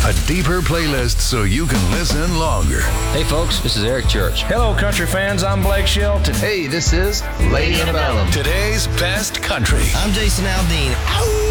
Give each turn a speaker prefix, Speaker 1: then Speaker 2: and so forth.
Speaker 1: A deeper playlist so you can listen longer.
Speaker 2: Hey folks, this is Eric Church.
Speaker 3: Hello country fans, I'm Blake Shelton.
Speaker 4: Hey, this is Lady Antebellum.
Speaker 1: Today's best country.
Speaker 5: I'm Jason Aldean. Ow!